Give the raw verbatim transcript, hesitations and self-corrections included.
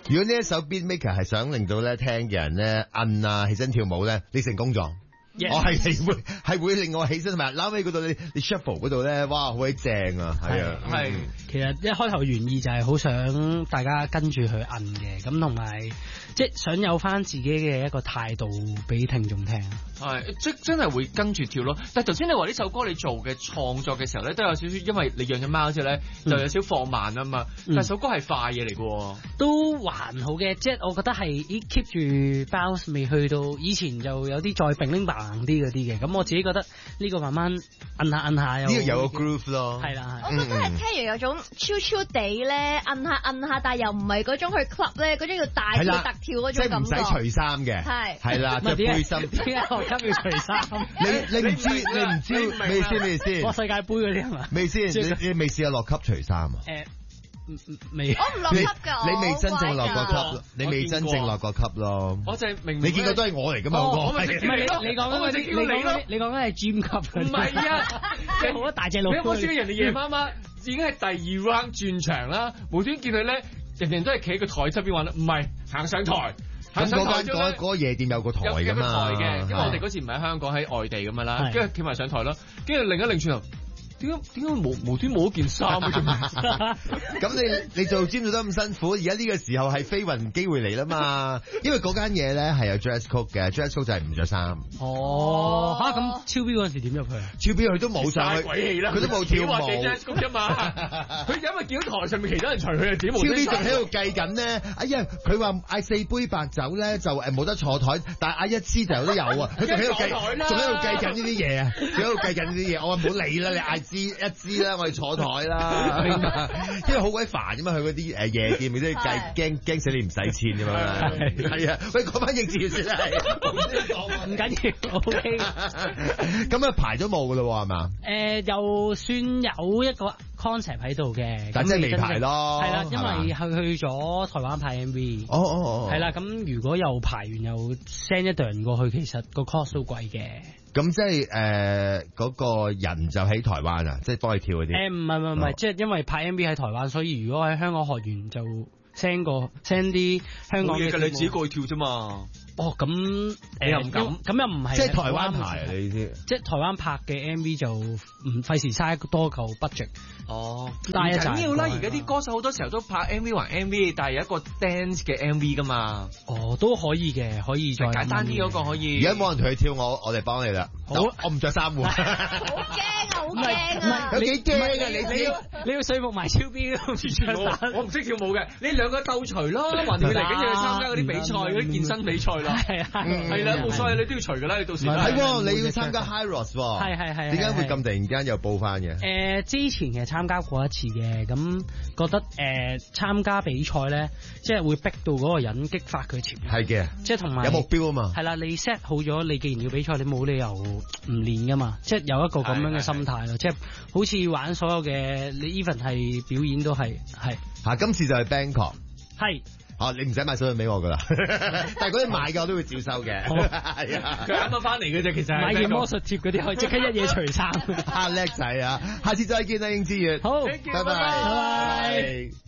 如果呢一首 Beatmaker 係想令到咧聽嘅人咧摁啊起身跳舞咧，你成功咗。 Yes. 我係係會係會令我起身，同埋撈尾嗰度你你 shuffle 嗰度咧，哇好鬼正啊，係啊， 係。其實一開頭原意就係好想大家跟住去摁嘅，咁同埋即係想有翻自己嘅一個態度俾聽眾聽。 係，即真係會跟住跳咯。但係頭先你話呢首歌你做嘅創作嘅時候咧，都有少少，因為你養咗貓之後咧，就有少少放慢啊嘛。嗯、但係首歌係快嘢嚟嘅， 都還好嘅，即係我覺得係 keep 住 bounce 未去到，以前就有啲再並拎白硬啲嗰啲嘅。咁我自己覺得呢個慢慢摁下摁下，呢個有個 groove 咯。 係啦， 我覺得係聽完有種超超地咧，摁下摁下，但係又唔係嗰種去 club 咧，嗰種要大跳特跳嗰種感覺。 即係唔使除衫嘅。係係啦，着背心。 點解我今要除衫？ 你你唔知你唔知咩先咩先？ 我世界盃嗰啲係嘛？ 未先，你你未試過落級除衫啊？ 誒。未， 我唔落級㗎， 你未真正落過級，你未真正落過級咯。 我就係明明你見過都係我嚟㗎嘛？ 我唔係你你講緊嗰啲，你講緊你講緊係 gym 級。 唔係啊， 你好大隻佬。 你有冇試過人哋夜媽媽已經係第二 round 轉場啦，無端見佢咧，人人都係企喺個台側邊玩啦，唔係行上台。 咁嗰間嗰嗰個夜店有個台㗎嘛？ 有個台嘅，因為我哋嗰次唔喺香港，喺外地咁樣啦，跟住企埋上台咯，跟住另一擰轉頭。點解點解無無端冇一件衫啊？ 咁你你做 gym 做得咁辛苦，而家呢個時候係飛雲機會嚟啦嘛？因為嗰間嘢咧係有 dress code 嘅 ，dress code 就係唔着衫。 哦，嚇咁超標嗰陣時點入去啊？ 超標佢都冇上去， 鬼氣啦！ 佢都冇跳舞。 話幾 dress code 啫嘛？佢因為見到台上面其他人除佢啊，自己冇。 超標仲喺度計緊咧。哎呀，佢話嗌四杯白酒咧就誒冇得坐台，但係嗌一支就有得有啊。佢仲喺度計，仲喺度計緊呢啲嘢啊！仲喺度計緊呢啲嘢。我話唔好理啦，你嗌。支一支啦，我哋坐台啦，因為好鬼煩啫嘛，去嗰啲誒夜店，你都要計，驚驚死你唔使錢啫嘛，係啊，喂，講翻應節先啦， 唔緊要 ，OK。 咁啊排咗舞噶咯，係嘛？ 誒，又算有一個 concept 喺度嘅， 咁即係未排咯， 係啦，因為去去咗台灣拍 M V， 哦哦哦， 係啦，咁如果又排完又 send 一隊人過去，其實個 cost 都貴嘅。 咁即係誒嗰個人就喺台灣啊，即係幫佢跳嗰啲。 誒唔係唔係唔係，即係因為拍 M V 喺台灣，所以如果喺香港學完就 send 個 send 啲香港嘅。 你自己過去跳啫嘛。 哦，咁你又唔敢？ 咁又唔係。 即係台灣排啊！你意思？ 即係台灣拍嘅 M V 就唔費事嘥多嚿 budget。 哦，唔緊要啦！而家啲歌手好多時候都拍 M V 還 M V， 但係有一個 dance 嘅 M V 噶嘛。 哦，都可以嘅，可以再簡單啲嗰個可以。 而家冇人同佢跳，我我哋幫你啦。好，我唔着衫喎。 好驚啊！好驚啊！ 有幾驚啊！你你要你要說服埋超 B 都唔着衫。 我唔識跳舞嘅，你兩個鬥除咯，橫掂佢嚟緊要去參加嗰啲比賽，嗰啲健身比賽啦。 係啊， 係啦，冇所謂，你都要除噶啦，你到時。 係喎，你要參加 Hyros 喎。 係係係。 點解會咁突然間又報翻嘅？ 誒，之前其實參加過一次嘅，咁覺得誒參加比賽咧，即係會逼到嗰個人激發佢潛力。 係嘅， 即係同埋有目標啊嘛。 係啦，你 set 好咗，你既然要比賽，你冇理由唔練噶嘛。即係有一個咁樣嘅心態咯，即係好似玩所有嘅，你 even 係表演都係係。 嚇，今次就係 Bangkok。 係。 哦，你唔使買手信俾我噶啦，但係嗰啲買嘅我都會照收嘅。係啊， 佢啱啱翻嚟嘅啫，其實買件魔術貼嗰啲可以即刻一嘢除衫。 啊叻仔啊！下次再見啦，應之月。 好， 拜拜，拜拜。